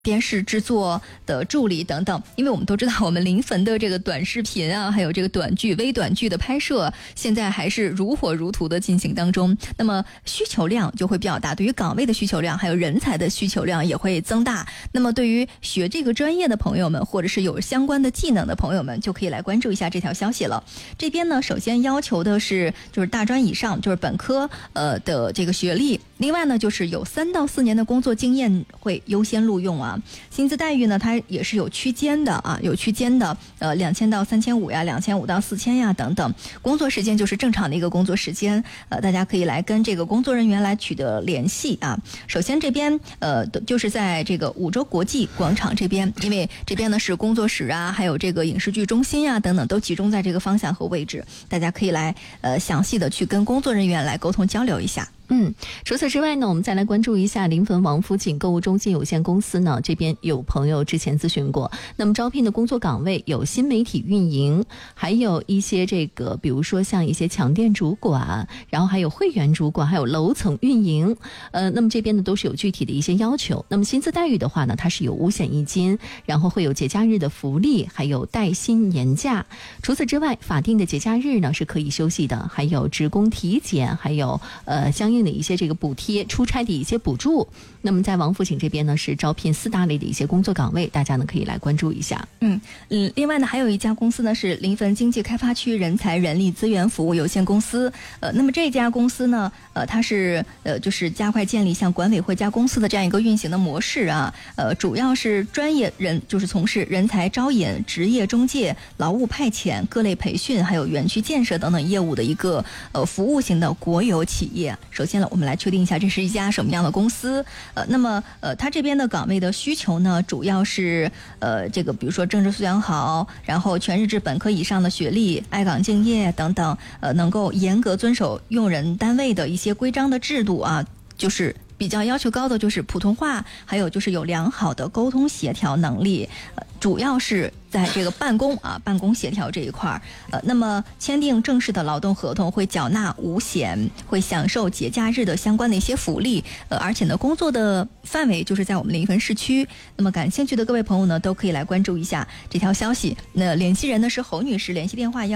电视制作的助理等等，因为我们都知道我们临汾的这个短视频啊，还有这个短剧、微短剧的拍摄，现在还是如火如荼的进行当中。那么需求量就会比较大，对于岗位的需求量，还有人才的需求量也会增大。那么对于学这个专业的朋友们，或者是有相关的技能的朋友们，就可以来关注一下这条消息了。这边呢，首先要求的是就是大专以上，就是本科的这个学历。另外呢，就是有3到4年的工作经验会优先录用啊。薪资待遇呢，它也是有区间的啊，有区间的，2000到3500呀，2500到4000呀等等。工作时间就是正常的一个工作时间，大家可以来跟这个工作人员来取得联系啊。首先这边就是在这个五洲国际广场这边，因为这边呢是工作室啊，还有这个影视剧中心啊等等，都集中在这个方向和位置，大家可以来详细的去跟工作人员来沟通交流一下。 除此之外呢，我们再来关注一下临汾王府井购物中心有限公司呢，这边有朋友之前咨询过，那么招聘的工作岗位有新媒体运营，还有一些这个比如说像一些抢店主管，然后还有会员主管，还有楼层运营，那么这边呢都是有具体的一些要求。那么薪资待遇的话呢，它是有5险1金，然后会有节假日的福利，还有带薪年假。除此之外，法定的节假日呢是可以休息的，还有职工体检，还有相应的一些这个补贴、出差的一些补助。那么在王府井这边呢，是招聘4大类的一些工作岗位，大家呢可以来关注一下。 另外呢，还有一家公司呢是临汾经济开发区人才人力资源服务有限公司。那么这家公司呢，它是就是加快建立像管委会加公司的这样一个运行的模式啊。主要是专业人就是从事人才招引、职业中介、劳务派遣、各类培训，还有园区建设等等业务的一个服务型的国有企业。首先呢，我们来确定一下这是一家什么样的公司。那么它这边的岗位的需求呢，主要是这个比如说政治素养好，然后全日制本科以上的学历，爱岗敬业等等，能够严格遵守用人单位的一些规章的制度啊，就是比较要求高的就是普通话，还有就是有良好的沟通协调能力，主要是在这个办公协调这一块那么签订正式的劳动合同，会缴纳5险，会享受节假日的相关的一些福利，而且呢，工作的范围就是在我们临汾市区。那么感兴趣的各位朋友呢，都可以来关注一下这条消息。那联系人呢是侯女士，联系电话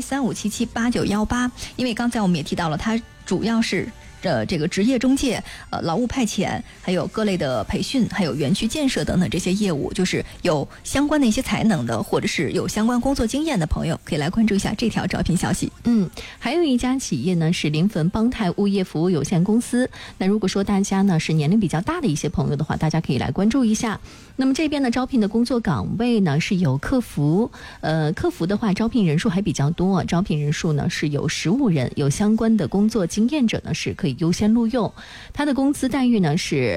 17735778918。因为刚才我们也提到了，它主要是这个职业中介、劳务派遣，还有各类的培训，还有园区建设等等这些业务，就是有相关的一些才能的，或者是有相关工作经验的朋友，可以来关注一下这条招聘消息。 还有一家企业呢是临汾邦泰物业服务有限公司。那如果说大家呢是年龄比较大的一些朋友的话，大家可以来关注一下。那么这边呢招聘的工作岗位呢是有客服，客服的话招聘人数还比较多，招聘人数呢是有15人，有相关的工作经验者呢是可以优先录用。他的工资待遇呢是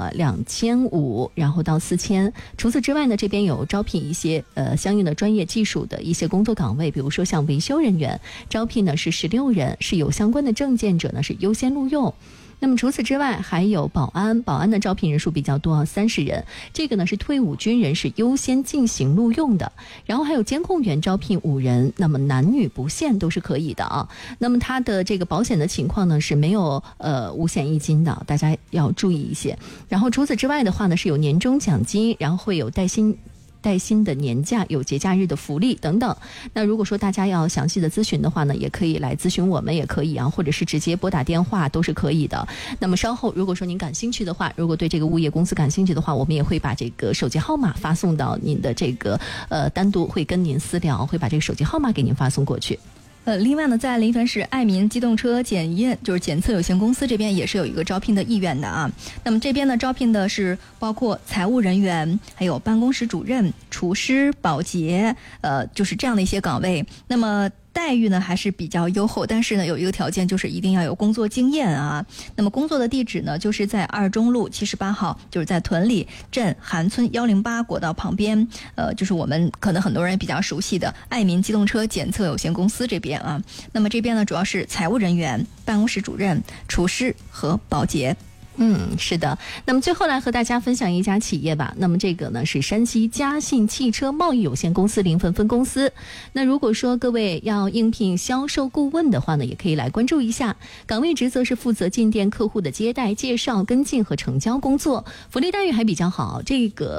2500，然后到4000。除此之外呢，这边有招聘一些相应的专业技术的一些工作岗位，比如说像维修人员，招聘呢是16人，是有相关的证件者呢是优先录用。那么除此之外还有保安的招聘人数比较多30人，这个呢是退伍军人是优先进行录用的。然后还有监控员招聘5人，那么男女不限都是可以的啊。那么他的这个保险的情况呢是没有5险1金的，大家要注意一些。然后除此之外的话呢是有年终奖金，然后会有带薪的年假，有节假日的福利等等。那如果说大家要详细的咨询的话呢，也可以来咨询我们，也可以啊，或者是直接拨打电话都是可以的。那么稍后如果说您感兴趣的话，如果对这个物业公司感兴趣的话，我们也会把这个手机号码发送到您的这个单独会跟您私聊，会把这个手机号码给您发送过去。 另外呢，在临汾市爱民机动车检测有限公司这边也是有一个招聘的意愿的啊。那么这边呢，招聘的是包括财务人员，还有办公室主任、厨师、保洁，就是这样的一些岗位。那么待遇呢还是比较优厚，但是呢有一个条件，就是一定要有工作经验啊。那么工作的地址呢就是在2中路78号，就是在屯里镇韩村108国道旁边，就是我们可能很多人比较熟悉的爱民机动车检测有限公司这边啊。那么这边呢主要是财务人员、办公室主任、厨师和保洁。 是的。那么最后来和大家分享一家企业吧。那么这个呢是山西嘉信汽车贸易有限公司临汾分公司。那如果说各位要应聘销售顾问的话呢，也可以来关注一下。岗位职责是负责进店客户的接待、介绍、跟进和成交工作，福利待遇还比较好。这个